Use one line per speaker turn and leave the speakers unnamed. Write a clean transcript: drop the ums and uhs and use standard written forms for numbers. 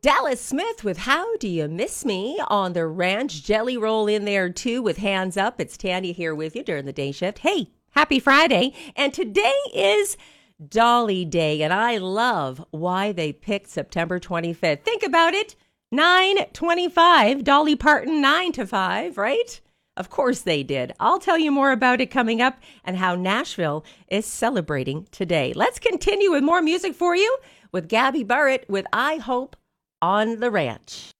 Dallas Smith with How Do You Miss Me on the ranch. Jelly Roll in there too with Hands Up. It's Tanya here with you during the day shift. Hey, happy Friday. And today is Dolly Day, and I love why they picked September 25th. Think about it. 9:25, Dolly Parton 9 to 5, right? Of course they did. I'll tell you more about it coming up and how Nashville is celebrating today. Let's continue with more music for you with Gabby Barrett with I Hope on the Ranch.